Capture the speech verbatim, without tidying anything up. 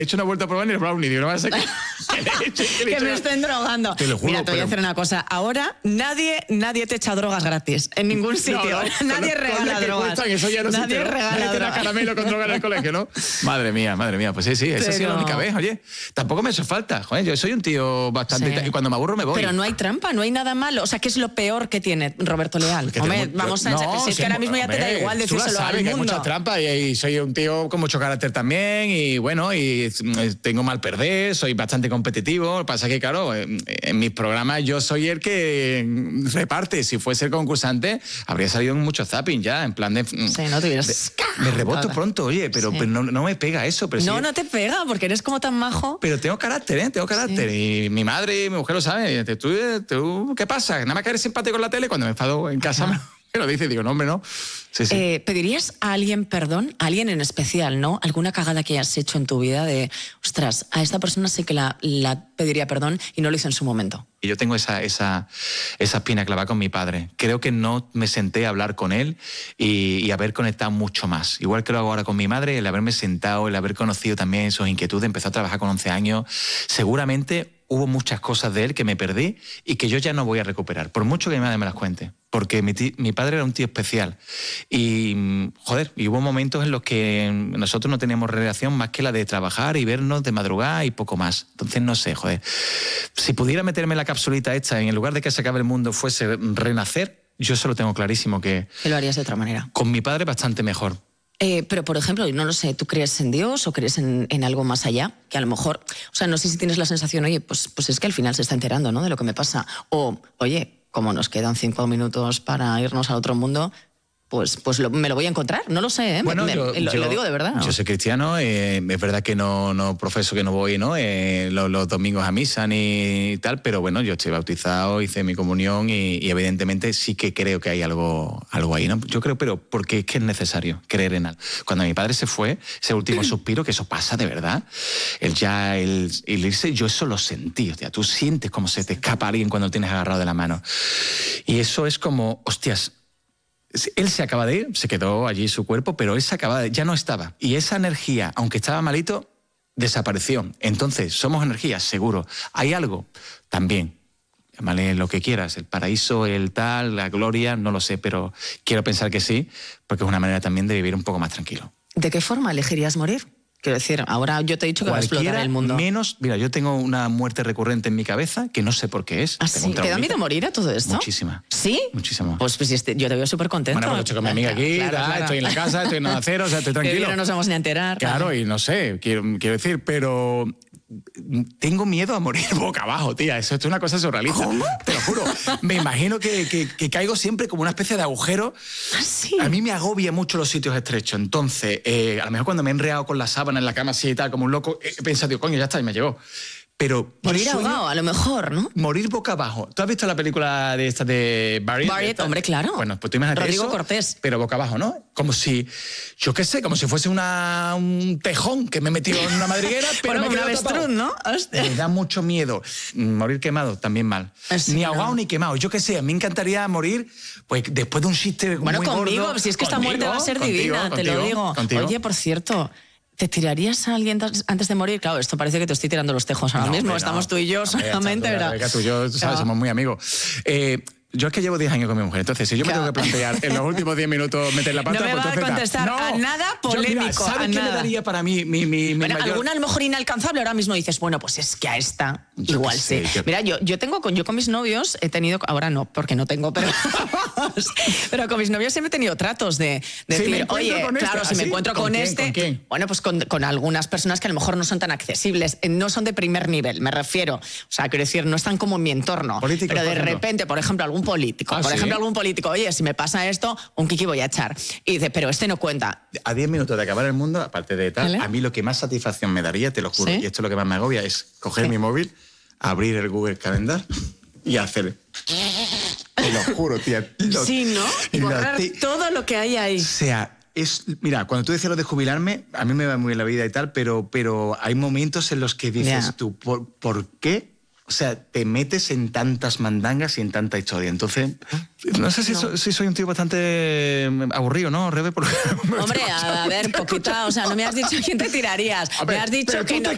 he hecho una vuelta por el brownie, digo, no va a ser que, que, que me estén drogando. Te lo juro, Mira, te voy pero... a hacer una cosa. Ahora nadie, nadie te echa drogas gratis, en ningún sitio. No, no, nadie con regala que drogas. Cuestan, eso ya no nadie existe, regala nadie drogas. caramelo con droga en el colegio, ¿no? Madre mía, madre mía, pues sí, sí, esa pero... ha sido la única vez, oye. Tampoco me hace falta, joder, yo soy un tío bastante... Sí. Y cuando me aburro me voy. Pero no hay trampa, no hay nada malo. O sea, ¿qué es lo peor que tiene Roberto Leal? Hombre, tengo... vamos a... No, si es que ahora mismo ya hombre, te da igual decírselo al mundo. Que hay mucha trampa y, y soy un tío con mucho carácter también y bueno, y tengo mal perder, soy bastante competitivo. Lo que pasa es que, claro, en, en mis programas yo soy el que reparte. Si fuese el concursante, habría salido en mucho zapping ya, en plan de... Sí, no te hubieras... De, me reboto pronto, oye, pero, sí. pero no, no me pega eso. Pero no, sí, no te pega, porque eres como tan majo. Pero tengo carácter, ¿eh? Tengo carácter. Sí. Y mi madre y mi mujer lo saben. ¿Tú, tú, ¿Qué pasa? Nada más que eres simpático en la tele, cuando me enfado en casa me, me lo dice. Digo, no, hombre, no. Sí, sí. Eh, ¿Pedirías a alguien perdón? A alguien en especial, ¿no? ¿Alguna cagada que hayas hecho en tu vida de, ostras, a esta persona sí que la, la pediría perdón y no lo hizo en su momento? Y yo tengo esa, esa, esa espina clavada con mi padre. Creo que no me senté a hablar con él y, y haber conectado mucho más. Igual que lo hago ahora con mi madre, el haberme sentado, el haber conocido también sus inquietudes. Empezó a trabajar con once años. Seguramente hubo muchas cosas de él que me perdí y que yo ya no voy a recuperar, por mucho que mi madre me las cuente. Porque mi, tí, mi padre era un tío especial. Y, joder, y hubo momentos en los que nosotros no teníamos relación más que la de trabajar y vernos de madrugada y poco más. Entonces, no sé, joder. Si pudiera meterme la capsulita esta y en lugar de que se acabe el mundo fuese renacer, yo eso lo tengo clarísimo que... Que lo harías de otra manera. Con mi padre bastante mejor. Eh, pero, por ejemplo, no lo sé, ¿tú crees en Dios o crees en, en algo más allá? Que a lo mejor, o sea, no sé si tienes la sensación, oye, pues, pues es que al final se está enterando, ¿no?, de lo que me pasa. O, oye, como nos quedan cinco minutos para irnos a otro mundo, pues, pues lo, me lo voy a encontrar, no lo sé, ¿eh? Bueno, me, yo, me, lo, yo, lo digo de verdad. Yo soy cristiano, eh, es verdad que no, no profeso que no voy, ¿no? Eh, los, los domingos a misa ni tal, pero bueno, yo estoy bautizado, hice mi comunión y, y evidentemente sí que creo que hay algo, algo ahí, ¿no? Yo creo, pero porque es que es necesario creer en algo. Cuando mi padre se fue, ese último suspiro, que eso pasa de verdad, el ya, el, el irse, yo eso lo sentí, o sea, tú sientes cómo se te escapa alguien cuando lo tienes agarrado de la mano. Y eso es como, hostias, él se acaba de ir, se quedó allí su cuerpo, pero él se acaba de, ya no estaba. Y esa energía, aunque estaba malito, desapareció. Entonces, somos energía, seguro. ¿Hay algo? También. Llámale lo que quieras, el paraíso, el tal, la gloria, no lo sé, pero quiero pensar que sí, porque es una manera también de vivir un poco más tranquilo. ¿De qué forma elegirías morir? Quiero decir, ahora yo te he dicho que Cualquiera va a explotar el mundo. Menos, mira, yo tengo una muerte recurrente en mi cabeza que no sé por qué es. ¿Ah, sí? ¿Te da miedo morir a todo esto? Muchísima. ¿Sí? Muchísimo. Pues, pues este, yo te veo súper contento. Bueno, pues estoy con mi amiga aquí, claro, da, claro. estoy en la casa, estoy en nada cero, o sea, estoy tranquilo. Que no nos vamos ni a enterar. Claro, vale. Y no sé, quiero, quiero decir, pero... Tengo miedo a morir boca abajo, tía. Eso es una cosa surrealista. ¿Cómo? Te lo juro. Me imagino que, que, que caigo siempre como una especie de agujero. ¿Ah, sí? A mí me agobia mucho los sitios estrechos. Entonces, eh, a lo mejor cuando me he enredado con la sábana en la cama así y tal, como un loco, he pensado, tío, coño, ya está, y me llegó. Pero morir ahogado, a lo mejor, ¿no? Morir boca abajo. ¿Tú has visto la película de esta de Barry? Barry, hombre, claro. Bueno, pues tú imagínate Rodrigo eso, Cortés. pero boca abajo, ¿no? Como si, yo qué sé, como si fuese una, un tejón que me he metido en una madriguera, pero bueno, me un avestruz, ¿no? Hostia. Me da mucho miedo. Morir quemado, también mal. Sí, ni no. ahogado ni quemado. Yo qué sé, a mí me encantaría morir pues después de un chiste bueno, muy conmigo, gordo. si es que esta Contigo, muerte va a ser contigo, divina, contigo, te lo digo. Contigo. Oye, por cierto... ¿Te tirarías a alguien antes de morir? Claro, esto parece que te estoy tirando los tejos ahora no, mismo. hombre, Estamos no. tú y yo solamente, Hombre, ¿verdad? Rebeca, tú y yo, ¿sabes? Claro. Somos muy amigos. Eh, Yo es que llevo diez años con mi mujer, entonces si yo me Claro. tengo que plantear en los últimos diez minutos meter la pata... No me pues va a entonces, contestar no. a nada polémico, Yo, mira, ¿sabes a qué nada? le daría para mí mi, mi, mi Bueno, mayor... alguna a lo mejor inalcanzable ahora mismo dices, bueno, pues es que a esta Yo igual qué sé, sí. yo- Mira, yo, yo tengo con, yo con mis novios he tenido, ahora no, porque no tengo, pero, pero con mis novios siempre he tenido tratos de, de Sí, me decir, encuentro oye, con este, claro, si me ¿así? encuentro ¿Con con, quién, este, con quién? bueno, pues con, con algunas personas que a lo mejor no son tan accesibles, eh, no son de primer nivel, me refiero. O sea, quiero decir, no están como en mi entorno. Políticos, pero de por ejemplo. repente, por ejemplo, algún político, Ah, por ¿sí? ejemplo, algún político, oye, si me pasa esto, un kiki voy a echar. Y dice, pero este no cuenta. A diez minutos de acabar el mundo, aparte de tal, ¿Vale? a mí lo que más satisfacción me daría, te lo juro, ¿Sí? y esto es lo que más me agobia, es coger ¿Qué? mi móvil, abrir el Google Calendar y hacer... Te lo juro, tía. Lo- Sí, ¿no? y lo- Borrar te- todo lo que hay ahí. O sea, es, mira, cuando tú decías lo de jubilarme, a mí me va muy bien la vida y tal, pero, pero hay momentos en los que dices Ya. tú, ¿por, ¿por qué? O sea, te metes en tantas mandangas y en tanta historia. Entonces, no sé si, No. so- si soy un tío bastante aburrido, ¿no, Rebe? Porque Hombre, a, a ver, poquita, o sea, no me has dicho a quién te tirarías. A ver, me has dicho pero que tú no. te